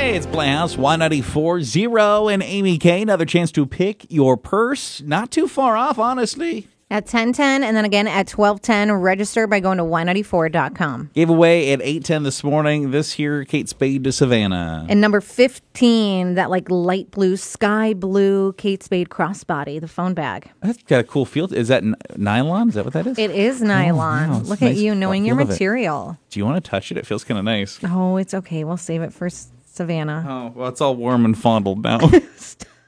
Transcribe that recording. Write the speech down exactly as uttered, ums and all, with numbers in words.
Hey, it's Playhouse one ninety-four point zero and Amy K. Another chance to pick your purse. Not too far off, honestly. At ten ten and then again at twelve ten. Register by going to y ninety-four dot com. Gave away at eight ten this morning. This here, Kate Spade to Savannah. And number fifteen, that like light blue, sky blue Kate Spade crossbody, the phone bag. That's got a cool feel. Is that n- nylon? Is that what that is? It is nylon. Oh, wow. Look Nice at you knowing your feel of it. material. Do you want to touch it? It feels kind of nice. Oh, it's okay. We'll save it for S- Savannah. Oh, well, it's all warm and fondled now. Stop.